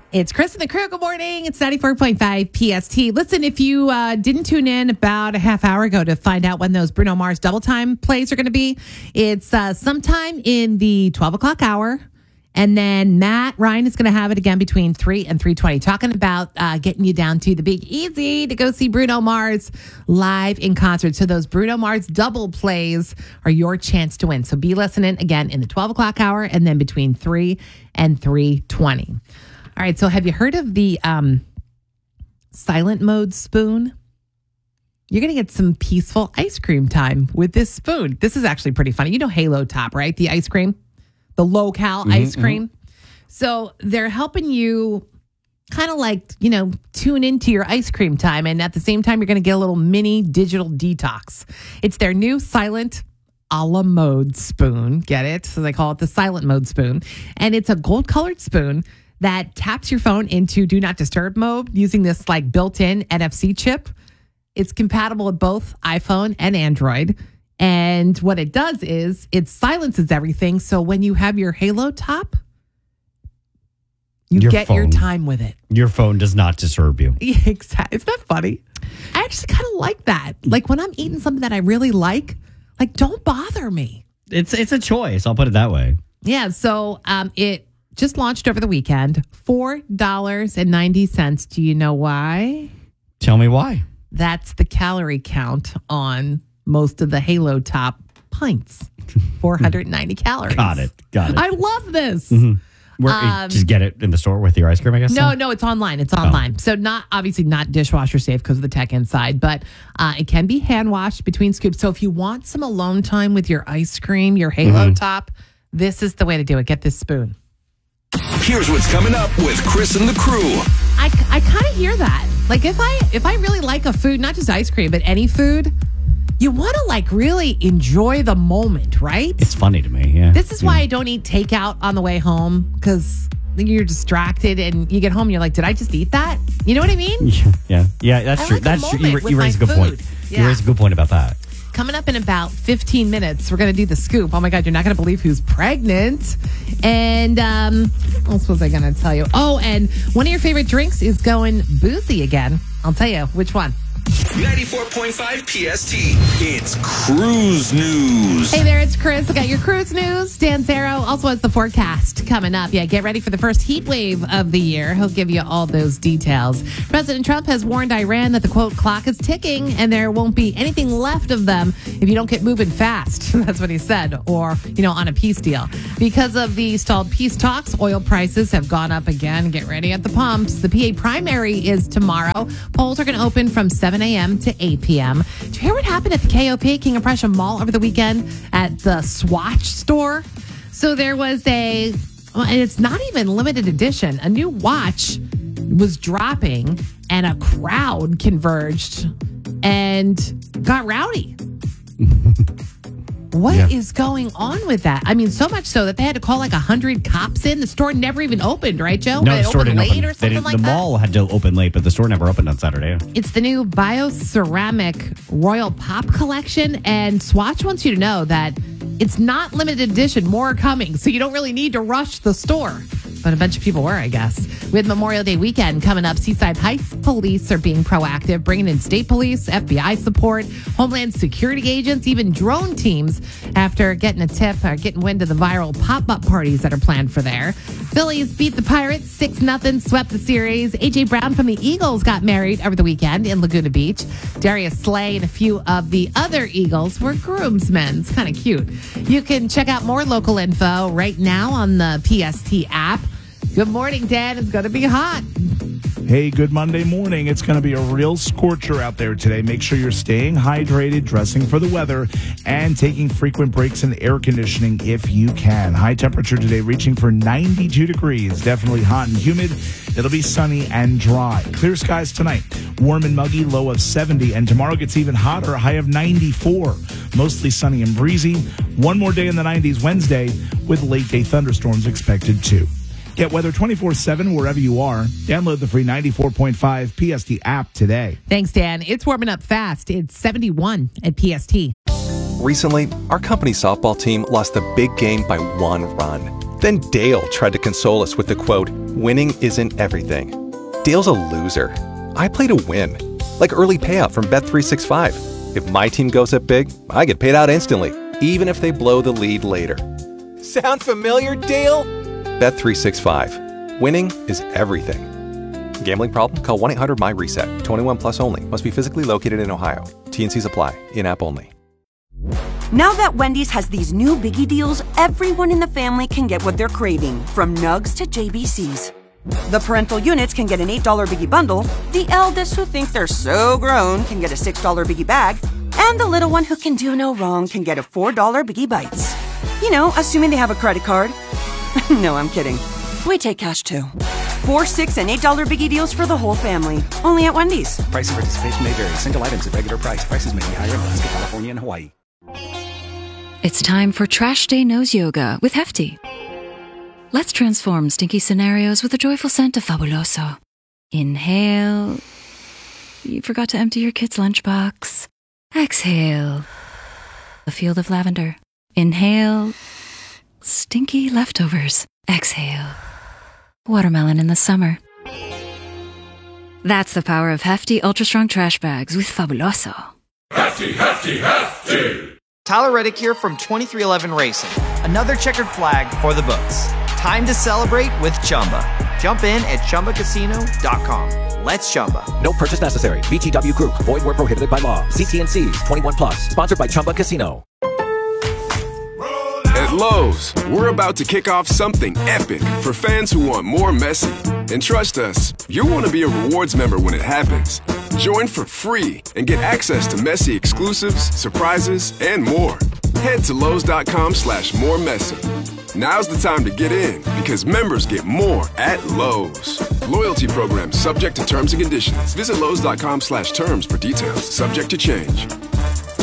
It's Chris and the crew. Good morning. It's 94.5 PST. Listen, if you didn't tune in about a half hour ago to find out when those Bruno Mars double time plays are going to be, it's sometime in the 12 o'clock hour. And then Matt Ryan is going to have it again between 3 and 3:20, talking about getting you down to the Big Easy to go see Bruno Mars live in concert. So those Bruno Mars double plays are your chance to win. So be listening again in the 12 o'clock hour and then between 3 and 3:20. All right, so have you heard of the silent mode spoon? You're going to get some peaceful ice cream time with this spoon. This is actually pretty funny. You know Halo Top, right? The ice cream, the low-cal ice cream. So they're helping you kind of like, tune into your ice cream time. And at the same time, you're going to get a little mini digital detox. It's their new silent a la mode spoon. Get it? So they call it the silent mode spoon. And it's a gold-colored spoon that taps your phone into do not disturb mode using this like built-in NFC chip. It's compatible with both iPhone and Android. And what it does is it silences everything. So when you have your Halo Top, you get your time with it. Your phone does not disturb you. Yeah, exactly. Isn't that funny? I actually kind of like that. Like when I'm eating something that I really like don't bother me. It's a choice. I'll put it that way. Yeah. So it just launched over the weekend. $4.90. Do you know why? Tell me why. That's the calorie count on most of the Halo Top pints. 490 calories. Got it. I love this. Mm-hmm. Just get it in the store with your ice cream, I guess? No, it's online. It's online. So obviously not dishwasher safe because of the tech inside, but it can be hand washed between scoops. So if you want some alone time with your ice cream, your Halo Top, this is the way to do it. Get this spoon. Here's what's coming up with Chris and the crew. I kind of hear that. Like if I really like a food, not just ice cream, but any food, you want to like really enjoy the moment, right? It's funny to me, yeah. This is why I don't eat takeout on the way home, because you're distracted and you get home and you're like, did I just eat that? You know what I mean? Yeah, that's true. That's true. You raise a good point. Yeah. You raise a good point about that. Coming up in about 15 minutes, we're going to do the scoop. Oh my God, you're not going to believe who's pregnant. And what else was I going to tell you? Oh, and one of your favorite drinks is going boozy again. I'll tell you which one. 94.5 PST. It's Cruise News. Hey there, it's Chris. I got your cruise news. Dan Zero also has the forecast coming up. Yeah, get ready for the first heat wave of the year. He'll give you all those details. President Trump has warned Iran that the, quote, clock is ticking and there won't be anything left of them if you don't get moving fast. That's what he said. Or, on a peace deal. Because of the stalled peace talks, oil prices have gone up again. Get ready at the pumps. The PA primary is tomorrow. Polls are going to open from 7 a.m. to 8 p.m. Did you hear what happened at the KOP, King of Prussia Mall, over the weekend at the Swatch store? So there was and it's not even limited edition, a new watch was dropping and a crowd converged and got rowdy. What is going on with that? I mean, so much so that they had to call like 100 cops in. The store never even opened, right, Joe? No, the store didn't open. Or something like the mall had to open late, but the store never opened on Saturday. It's the new Bioceramic Royal Pop collection, and Swatch wants you to know that it's not limited edition. More are coming, so you don't really need to rush the store. But a bunch of people were, I guess. With Memorial Day weekend coming up, Seaside Heights police are being proactive, bringing in state police, FBI support, Homeland Security agents, even drone teams after getting a tip or getting wind of the viral pop-up parties that are planned for there. Phillies beat the Pirates 6-0, swept the series. A.J. Brown from the Eagles got married over the weekend in Laguna Beach. Darius Slay and a few of the other Eagles were groomsmen. It's kind of cute. You can check out more local info right now on the PST app. Good morning, Dan. It's going to be hot. Hey, good Monday morning. It's going to be a real scorcher out there today. Make sure you're staying hydrated, dressing for the weather, and taking frequent breaks in air conditioning if you can. High temperature today reaching for 92 degrees. Definitely hot and humid. It'll be sunny and dry. Clear skies tonight. Warm and muggy, low of 70. And tomorrow gets even hotter, a high of 94. Mostly sunny and breezy. One more day in the 90s Wednesday with late day thunderstorms expected too. Get weather 24/7 wherever you are. Download the free 94.5 PST app today. Thanks, Dan. It's warming up fast. It's 71 at PST. Recently, our company softball team lost a big game by one run. Then Dale tried to console us with the quote, "Winning isn't everything." Dale's a loser. I play to win. Like early payout from Bet365. If my team goes up big, I get paid out instantly, even if they blow the lead later. Sound familiar, Dale? Bet365. Winning is everything. Gambling problem? Call 1-800-MY-RESET. 21 plus only. Must be physically located in Ohio. T&Cs apply. In-app only. Now that Wendy's has these new biggie deals, everyone in the family can get what they're craving, from nugs to JBCs. The parental units can get an $8 biggie bundle, the eldest who think they're so grown can get a $6 biggie bag, and the little one who can do no wrong can get a $4 biggie bites. You know, assuming they have a credit card. No, I'm kidding. We take cash too. 4, $6, and $8 biggie deals for the whole family. Only at Wendy's. Price and participation may vary. Single items at regular price. Prices may be higher in Alaska, California, and Hawaii. It's time for Trash Day Nose Yoga with Hefty. Let's transform stinky scenarios with a joyful scent of Fabuloso. Inhale. You forgot to empty your kid's lunchbox. Exhale. A field of lavender. Inhale. Stinky leftovers. Exhale. Watermelon in the summer. That's the power of Hefty Ultra Strong Trash Bags with Fabuloso. Hefty, hefty, hefty. Tyler Reddick here from 2311 Racing. Another checkered flag for the books. Time to celebrate with Chumba. Jump in at ChumbaCasino.com. Let's Chumba. No purchase necessary. VGW Group. Void where prohibited by law. See T&Cs. 21 plus. Sponsored by Chumba Casino. At Lowe's, we're about to kick off something epic for fans who want more Messi. And trust us, you'll want to be a rewards member when it happens. Join for free and get access to Messi exclusives, surprises, and more. Head to Lowe's.com/more Messi. Now's the time to get in because members get more at Lowe's. Loyalty program subject to terms and conditions. Visit Lowe's.com/terms for details. Subject to change.